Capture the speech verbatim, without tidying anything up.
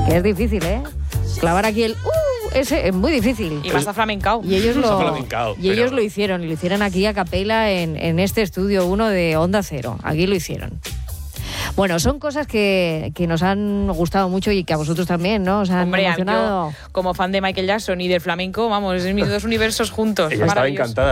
Que es difícil, ¿eh? Clavar aquí el uh, ese es muy difícil. Y más a flamencao. Y ellos lo, flamencao, y ellos pero... lo hicieron, y lo hicieron aquí a capela en, en este estudio uno de Onda Cero. Aquí lo hicieron. Bueno, son cosas que, que nos han gustado mucho y que a vosotros también, ¿no? Os han Hombre, emocionado. yo, como fan de Michael Jackson y del flamenco, vamos, es mis dos universos juntos. Ella estaba encantada.